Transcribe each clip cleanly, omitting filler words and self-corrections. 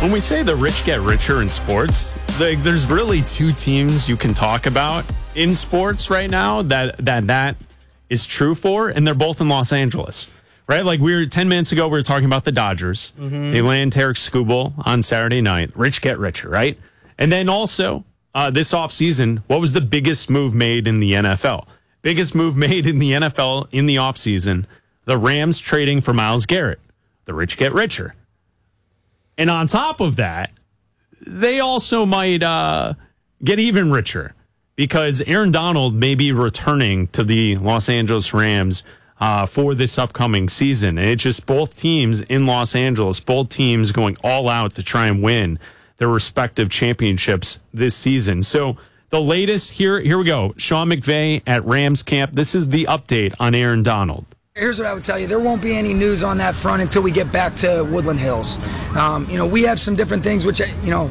When we say the rich get richer in sports, there's really two teams you can talk about in sports right now that is true for, and they're both in Los Angeles, right? Like 10 minutes ago, we were talking about the Dodgers. Mm-hmm. They land Tarek Skubal on Saturday night. Rich get richer, right? And then also this offseason, what was the biggest move made in the NFL? Biggest move made in the NFL in the offseason, the Rams trading for Myles Garrett. The rich get richer. And on top of that, they also might get even richer because Aaron Donald may be returning to the Los Angeles Rams for this upcoming season. And it's just both teams in Los Angeles, both teams going all out to try and win their respective championships this season. So the latest, here we go. Sean McVay at Rams camp. This is the update on Aaron Donald. Here's what I would tell you. There won't be any news on that front until we get back to Woodland Hills. We have some different things, which,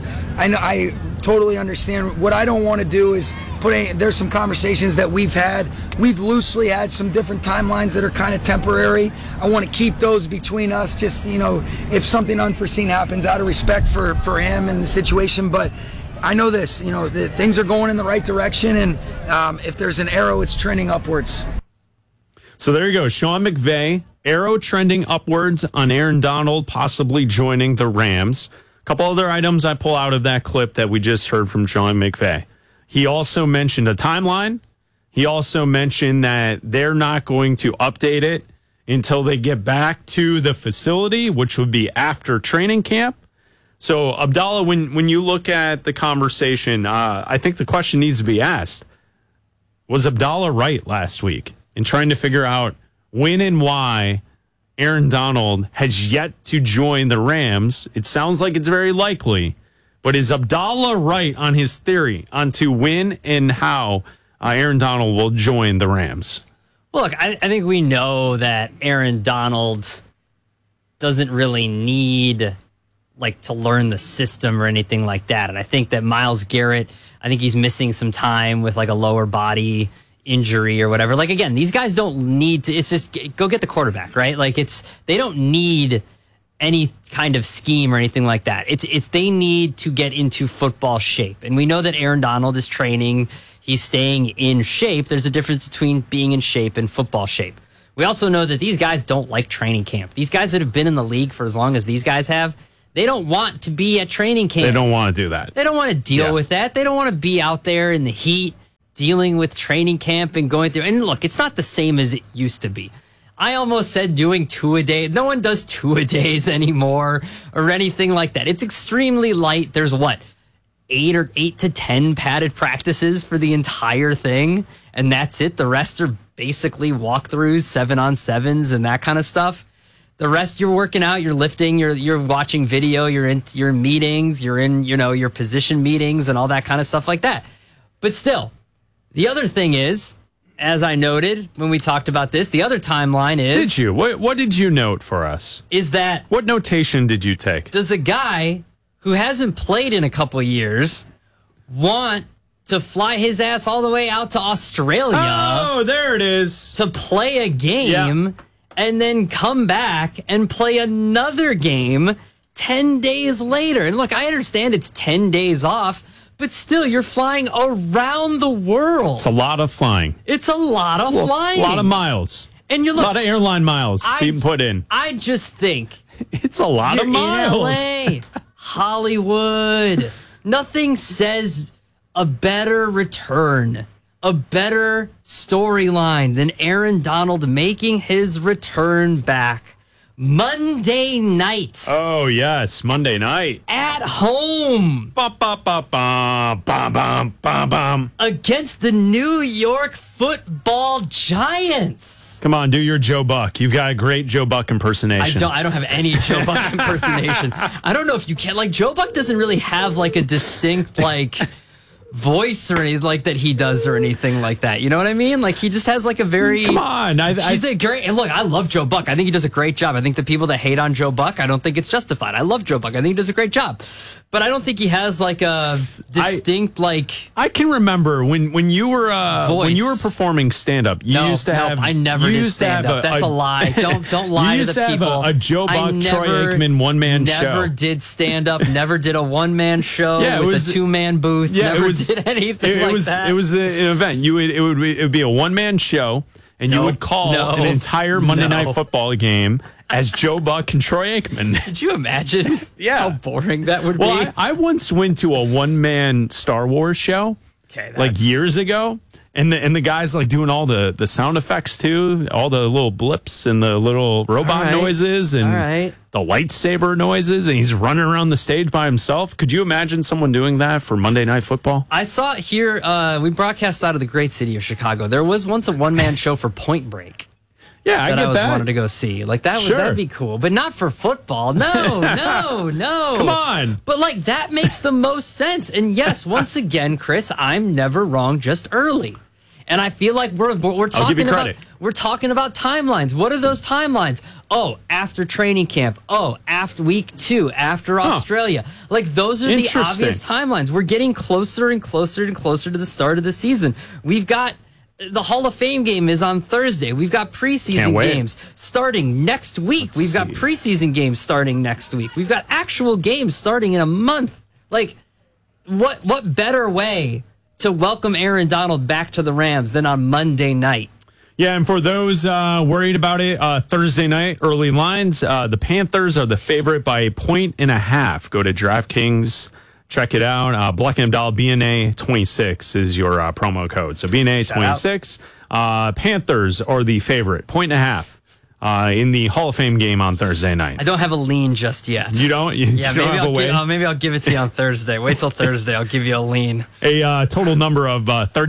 I totally understand. What I don't want to do is there's some conversations that we've had. We've loosely had some different timelines that are kind of temporary. I want to keep those between us, just, if something unforeseen happens, out of respect for him and the situation. But I know this, the things are going in the right direction, and if there's an arrow, it's trending upwards. So there you go. Sean McVay, arrow trending upwards on Aaron Donald possibly joining the Rams. A couple other items I pull out of that clip that we just heard from Sean McVay. He also mentioned a timeline. He also mentioned that they're not going to update it until they get back to the facility, which would be after training camp. So, Abdallah, when you look at the conversation, I think the question needs to be asked, was Abdallah right last week in trying to figure out when and why Aaron Donald has yet to join the Rams? It sounds like it's very likely, but is Abdallah right on his theory onto when and how Aaron Donald will join the Rams? Well, look, I think we know that Aaron Donald doesn't really need to learn the system or anything like that. And I think that Myles Garrett, I think he's missing some time with a lower body injury or whatever. Again, these guys don't need to, it's just go get the quarterback, right? They don't need any kind of scheme or anything like that. It's they need to get into football shape. And we know that Aaron Donald is training. He's staying in shape. There's a difference between being in shape and football shape. We also know that these guys don't like training camp. These guys that have been in the league for as long as these guys have, they don't want to be at training camp. They don't want to do that. They don't want to deal with that. They don't want to be out there in the heat, dealing with training camp and going through. And look, it's not the same as it used to be. I almost said doing 2-a-day. No one does 2-a-days anymore or anything like that. It's extremely light. There's 8 to 10 padded practices for the entire thing. And that's it. The rest are basically walkthroughs, 7-on-7s and that kind of stuff. The rest, you're working out, you're lifting, you're watching video, you're in meetings, you're in, your position meetings and all that kind of stuff like that. But still, the other thing is, as I noted when we talked about this, the other timeline is... Did you? What did you note for us? Is that... What notation did you take? Does a guy who hasn't played in a couple years want to fly his ass all the way out to Australia... Oh, there it is. ...to play a game and then come back and play another game 10 days later? And look, I understand it's 10 days off... But still, you're flying around the world. It's a lot of flying. It's a lot of flying. A lot of miles. And a lot of airline miles being put in. I just think it's a lot of miles. In LA, Hollywood. Nothing says a better return, a better storyline than Aaron Donald making his return back. Monday night. Oh, yes. Monday night. At home. Against the New York Football Giants. Come on, do your Joe Buck. You've got a great Joe Buck impersonation. I don't have any Joe Buck impersonation. I don't know if you can. Joe Buck doesn't really have a distinct, voice or anything like that he does or anything like that. You know what I mean? Like he just has like a very Come on. He's a great, and look, I love Joe Buck. I think he does a great job. I think the people that hate on Joe Buck, I don't think it's justified. I love Joe Buck. I think he does a great job. But I don't think he has like a distinct I can remember when you were performing stand up. You used to have. I never did stand up. That's a lie. Don't lie to the people. Have a Joe Buck, Troy Aikman one man show. Never did stand up. Never did a one man show with a 2-man booth. Yeah, never did anything like that. It was an event. It would be a one man show, and you would call an entire Monday Night Football game as Joe Buck and Troy Aikman. Could you imagine how boring that would be? I once went to a one-man Star Wars show years ago, and the guy's like doing all the sound effects too, all the little blips and the little robot noises and the lightsaber noises, and he's running around the stage by himself. Could you imagine someone doing that for Monday Night Football? I saw it here. We broadcast out of the great city of Chicago. There was once a one-man show for Point Break. Yeah, I wanted to go see. Like that'd be cool, but not for football. No. Come on. But like that makes the most sense. And yes, once again, Chris, I'm never wrong, just early. And I feel like we're talking about timelines. What are those timelines? Oh, after training camp. Oh, after week 2, after Australia. Like those are the obvious timelines. We're getting closer and closer and closer to the start of the season. We've got the Hall of Fame game is on Thursday. We've got preseason games starting next week. We've got preseason games starting next week. We've got actual games starting in a month. Like, what better way to welcome Aaron Donald back to the Rams than on Monday night? Yeah, and for those worried about it, Thursday night, early lines, the Panthers are the favorite by 1.5. Go to DraftKings. Check it out. Black and Abdal BNA 26 is your promo code. So BNA 26. Panthers are the favorite, 1.5 in the Hall of Fame game on Thursday night. I don't have a lean just yet. You don't? Maybe I'll give it to you on Thursday. Wait till Thursday. I'll give you a lean. A total number of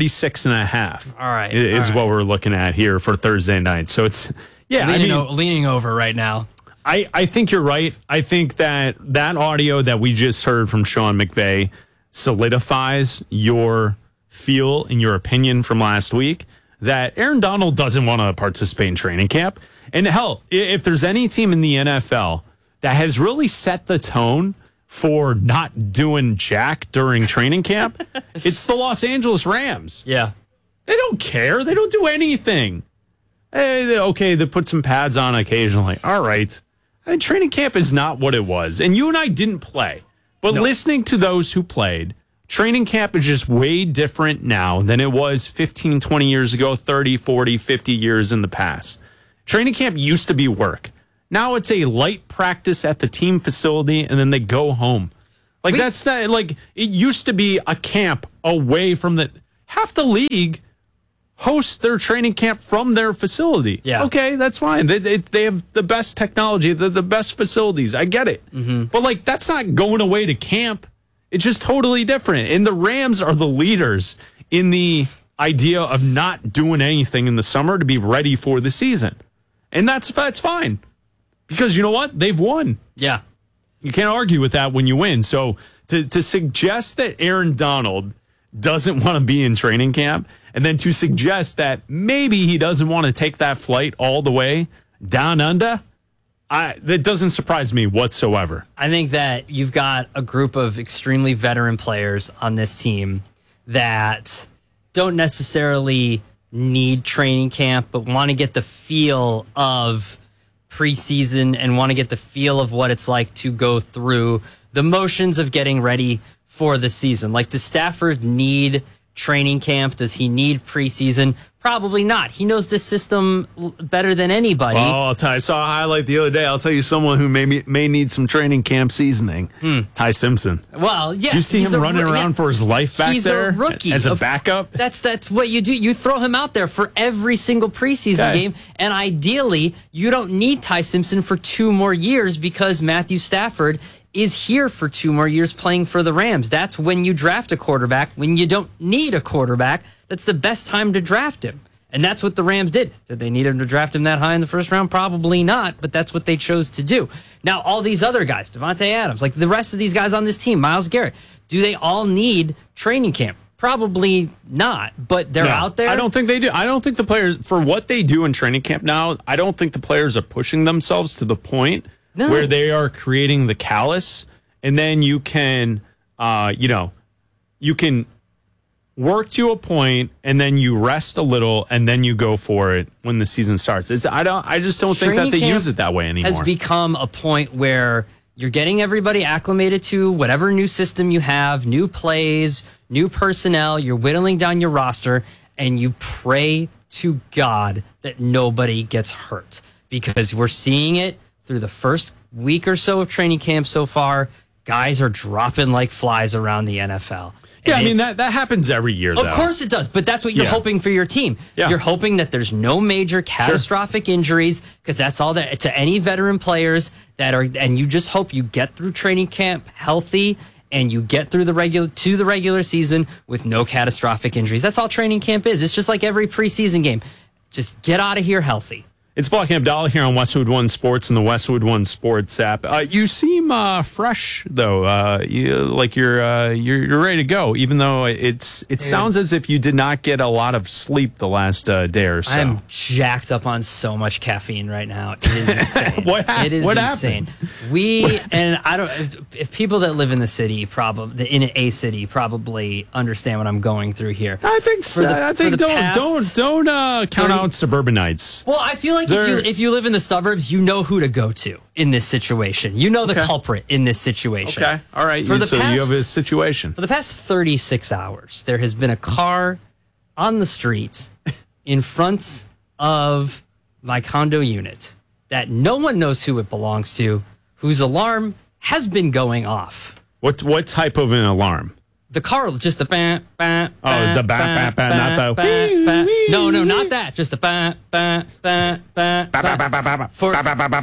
36.5. All right. Is what we're looking at here for Thursday night. So it's leaning over right now. I think you're right. I think that audio that we just heard from Sean McVay solidifies your feel and your opinion from last week that Aaron Donald doesn't want to participate in training camp. And hell, if there's any team in the NFL that has really set the tone for not doing jack during training camp, it's the Los Angeles Rams. Yeah. They don't care. They don't do anything. They put some pads on occasionally. All right. Training camp is not what it was. And you and I didn't play. But listening to those who played, training camp is just way different now than it was 15, 20 years ago, 30, 40, 50 years in the past. Training camp used to be work. Now it's a light practice at the team facility, and then they go home. That's not like it used to be a camp away from half the league host their training camp from their facility. Yeah. Okay, that's fine. They have the best technology, the best facilities. I get it. Mm-hmm. But that's not going away to camp. It's just totally different. And the Rams are the leaders in the idea of not doing anything in the summer to be ready for the season. And that's fine. Because you know what? They've won. Yeah. You can't argue with that when you win. So to suggest that Aaron Donald doesn't want to be in training camp, and then to suggest that maybe he doesn't want to take that flight all the way down under, that doesn't surprise me whatsoever. I think that you've got a group of extremely veteran players on this team that don't necessarily need training camp, but want to get the feel of preseason and want to get the feel of what it's like to go through the motions of getting ready for the season. Like, does Stafford need training camp? Does he need preseason? Probably not. He knows this system better than anybody. Oh, I'll tell you. I saw a highlight the other day. I'll tell you someone who may need some training camp seasoning. Ty Simpson. Well, yeah. You see him running around for his life back there? He's a rookie. As a backup? That's what you do. You throw him out there for every single preseason game, and ideally, you don't need Ty Simpson for 2 more years because Matthew Stafford is here for 2 more years playing for the Rams. That's when you draft a quarterback. When you don't need a quarterback, that's the best time to draft him. And that's what the Rams did. Did they need him to draft him that high in the first round? Probably not, but that's what they chose to do. Now, all these other guys, Devontae Adams, like the rest of these guys on this team, Myles Garrett, do they all need training camp? Probably not, but they're out there. I don't think they do. I don't think the players, for what they do in training camp now, I don't think the players are pushing themselves to the point where they are creating the callus, and then you can, you can work to a point, and then you rest a little, and then you go for it when the season starts. I just don't think that they use it that way anymore. Has become a point where you're getting everybody acclimated to whatever new system you have, new plays, new personnel. You're whittling down your roster, and you pray to God that nobody gets hurt, because we're seeing it through the first week or so of training camp so far. Guys are dropping like flies around the NFL. Yeah, I mean, that happens every year, though. Of course it does, but that's what you're hoping for your team. Yeah. You're hoping that there's no major catastrophic injuries, because that's all that to any veteran players that are, and you just hope you get through training camp healthy and you get through the regular season with no catastrophic injuries. That's all training camp is. It's just like every preseason game. Just get out of here healthy. It's Block Abdallah here on Westwood One Sports and the Westwood One Sports app. You seem fresh, though. You're ready to go, even though it sounds as if you did not get a lot of sleep the last day or so. I'm jacked up on so much caffeine right now. It is insane. What happened? It is insane. If people that live in the city, probably probably understand what I'm going through here. I think so. Don't count out suburbanites. Well, I feel like if you live in the suburbs, you know who to go to in this situation. You know the culprit in this situation. Okay, all right. You have a situation. For the past 36 hours, there has been a car on the street in front of my condo unit that no one knows who it belongs to, whose alarm has been going off. What type of an alarm? The car, just the bam, bam. Oh, the bam, bam, bam, not the. No, not that. Just the bam, bam, bam, bam. For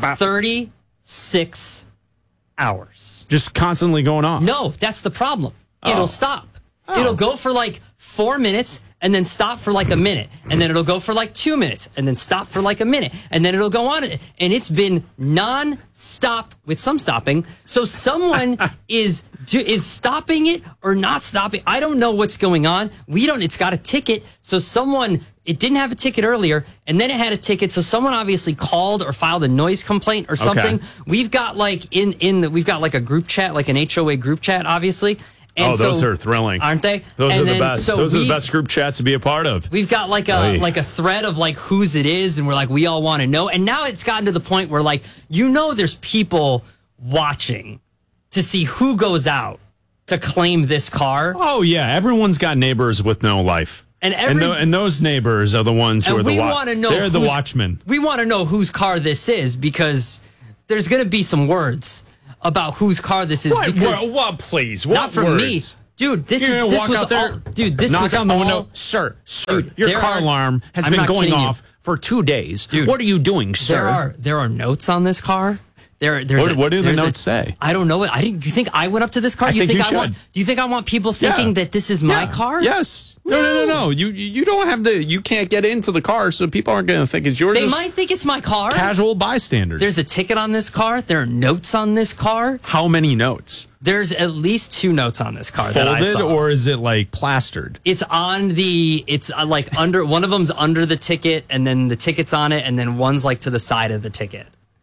36 hours. Just constantly going off. No, that's the problem. It'll stop. It'll go for like 4 minutes and then stop for like a minute. And then it'll go for like 2 minutes and then stop for like a minute. And then it'll go on. And it's been non-stop with some stopping. So someone is stopping it or not stopping. I don't know what's going on. It's got a ticket. So it didn't have a ticket earlier, and then it had a ticket. So someone obviously called or filed a noise complaint or something. Okay. We've got like we've got like a group chat, like an HOA group chat, obviously. And those are thrilling, aren't they? Those are the best. Those are the best group chats to be a part of. We've got like a thread of like whose it is, and we're like, we all want to know. And now it's gotten to the point where like there's people watching to see who goes out to claim this car. Oh yeah, everyone's got neighbors with no life, and those neighbors are the ones who are the they're the watchmen. We want to know whose car this is, because there's going to be some words about whose car this is. What? Please, what not from me, dude. This was out there, all, dude. This knock was on the all, window, sir. Dude, your car alarm has been going off for 2 days. Dude, what are you doing, sir? There are notes on this car. What do the notes say? I don't know. Do you think I went up to this car? Do you think I want people thinking that this is my car? Yes. No. You don't have you can't get into the car, so people aren't going to think it's yours. They might think it's my car. Casual bystanders. There's a ticket on this car. There are notes on this car. How many notes? There's at least 2 notes on this car. Folded, that I saw. Or is it like plastered? It's on it's like under, one of them's under the ticket, and then the ticket's on it, and then one's like to the side of the ticket.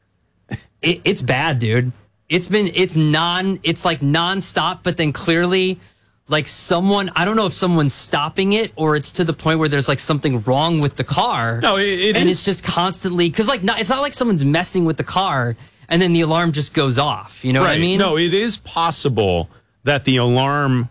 It's bad, dude. It's like nonstop, but then clearly like I don't know if someone's stopping it or it's to the point where there's like something wrong with the car. No, it's just constantly, because it's not like someone's messing with the car and then the alarm just goes off. You know what I mean? No, it is possible that the alarm,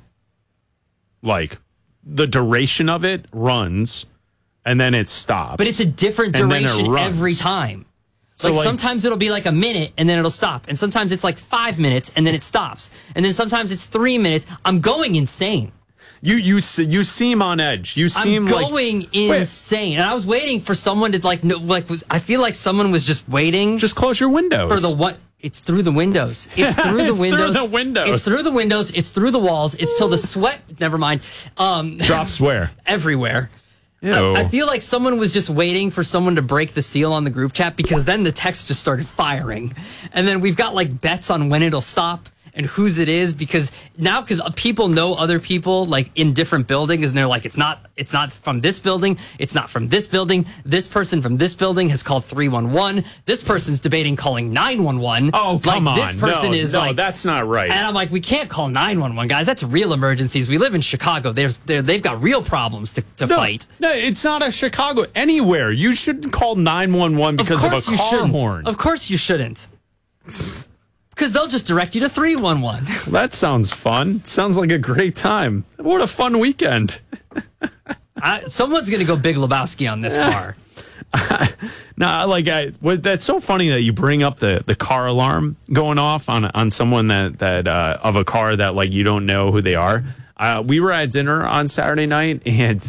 like the duration of it runs and then it stops. But it's a different duration every time. So sometimes it'll be like a minute and then it'll stop. And sometimes it's like 5 minutes and then it stops. And then sometimes it's 3 minutes. I'm going insane. You seem on edge. I'm going insane. And I was waiting for someone to I feel like someone was just waiting. Just close your windows. For the what? It's through the windows. It's through the windows. Through the windows. It's through the windows. It's through the walls. It's till the sweat. Never mind. Drops where? Everywhere. I feel like someone was just waiting for someone to break the seal on the group chat, because then the text just started firing. And then we've got like bets on when it'll stop. and whose it is, because people know other people like in different buildings, and they're like, it's not from this building, it's not from this building. This person from this building has called 311. This person's debating calling 911. Oh, come on. This person no, that's not right. And I'm like, we can't call 911, guys. That's real emergencies. We live in Chicago. They've got real problems to fight. No, it's not a Chicago. Anywhere. You shouldn't call 911 because of a car horn. Of course you shouldn't. Because they'll just direct you to 311. That sounds fun. Sounds like a great time. What a fun weekend. Someone's going to go Big Lebowski on this car. That's so funny that you bring up the car alarm going off on someone that of a car that like you don't know who they are. We were at dinner on Saturday night, and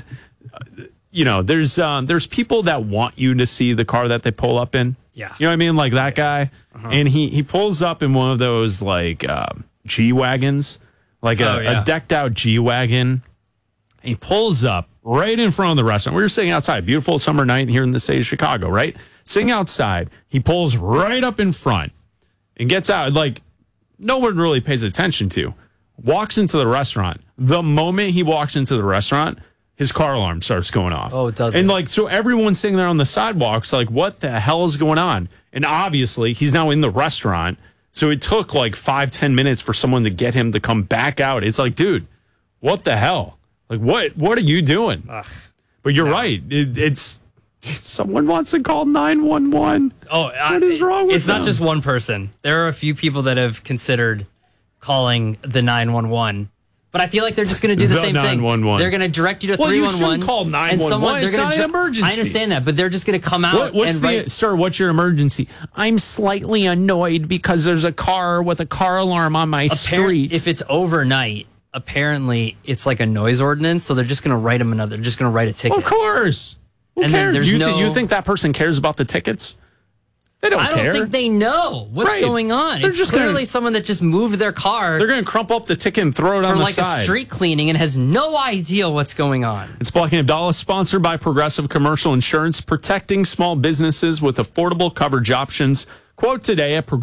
there's people that want you to see the car that they pull up in. Yeah, you know what I mean, like that guy, and he pulls up in one of those like G wagons, like a decked out G wagon. He pulls up right in front of the restaurant. We were sitting outside, beautiful summer night here in the state of Chicago, right? Sitting outside, he pulls right up in front and gets out, like no one really pays attention to. Walks into the restaurant. The moment he walks into the restaurant, his car alarm starts going off. Oh, it does. And so everyone's sitting there on the sidewalks, like, what the hell is going on? And obviously, he's now in the restaurant. So it took like 5-10 minutes for someone to get him to come back out. It's like, dude, what the hell? Like, what are you doing? Ugh, but you're right. It's someone wants to call 911. Oh, what is wrong with It's them? not just one person. There are a few people that have considered calling the 911. But I feel like they're just going to do the same 911. thing. They're going to direct you to 311. You shouldn't call 911. It's not an emergency. I understand that, but they're just going to come out Sir, what's your emergency? I'm slightly annoyed because there's a car with a car alarm on my street. If it's overnight, apparently it's like a noise ordinance, so they're just going to write them They're just going to write a ticket. Of course. Who and cares? Then you think that person cares about the tickets? They don't care. I don't think they know what's going on. It's just clearly someone that just moved their car. They're going to crumple up the ticket and throw it on the side. For like a street cleaning and has no idea what's going on. It's Blocking Abdallah, sponsored by Progressive Commercial Insurance, protecting small businesses with affordable coverage options. Quote today at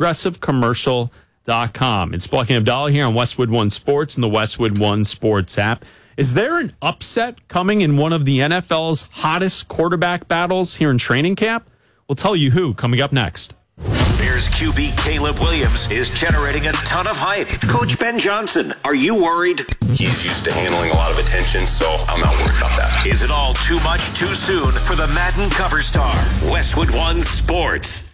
progressivecommercial.com. It's Blocking Abdallah here on Westwood One Sports and the Westwood One Sports app. Is there an upset coming in one of the NFL's hottest quarterback battles here in training camp? We'll tell you who coming up next. Bears QB Caleb Williams is generating a ton of hype. Coach Ben Johnson, are you worried? He's used to handling a lot of attention, so I'm not worried about that. Is it all too much too soon for the Madden cover star? Westwood One Sports.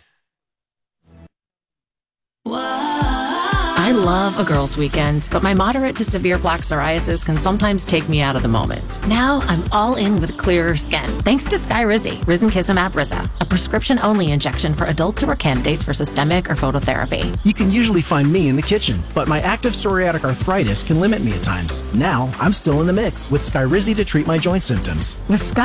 I love a girls' weekend, but my moderate to severe plaque psoriasis can sometimes take me out of the moment. Now I'm all in with clearer skin, thanks to Skyrizi, Risankizumab Riza, a prescription-only injection for adults who are candidates for systemic or phototherapy. You can usually find me in the kitchen, but my active psoriatic arthritis can limit me at times. Now I'm still in the mix with Skyrizi to treat my joint symptoms. With Sky